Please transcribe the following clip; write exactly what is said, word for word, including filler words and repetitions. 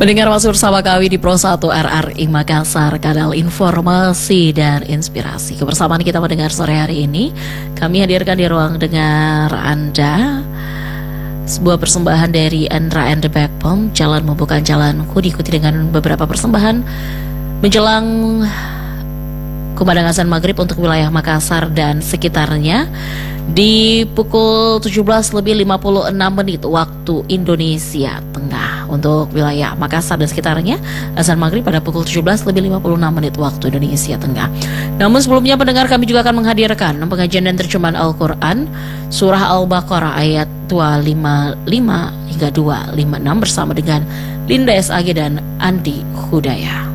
Mendengar masuk bersama kami di Pro satu R R I Makassar, kanal informasi dan inspirasi. Kebersamaan kita mendengar sore hari ini, kami hadirkan di ruang dengar Anda sebuah persembahan dari Andra and the Backbone, Jalan Membuka Jalanku, diikuti dengan beberapa persembahan menjelang kumandang azan maghrib untuk wilayah Makassar dan sekitarnya di pukul tujuh belas lebih lima puluh enam menit waktu Indonesia Tengah. Untuk wilayah Makassar dan sekitarnya, azan maghrib pada pukul tujuh belas lebih lima puluh enam menit waktu Indonesia Tengah. Namun sebelumnya pendengar, kami juga akan menghadirkan pengajian dan terjemahan Al-Quran Surah Al-Baqarah ayat dua ratus lima puluh lima hingga dua ratus lima puluh enam bersama dengan Linda S A G dan Andi Hudaya.